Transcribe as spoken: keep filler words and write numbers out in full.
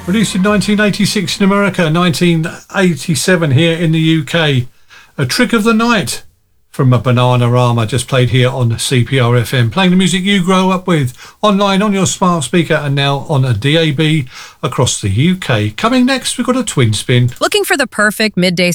Released in nineteen eighty-six in America, nineteen eighty-seven here in the U K. A Trick of the Night from a Bananarama, just played here on C P R F M. Playing the music you grow up with, online on your smart speaker and now on a D A B across the U K. Coming next, we've got a twin spin. Looking for the perfect midday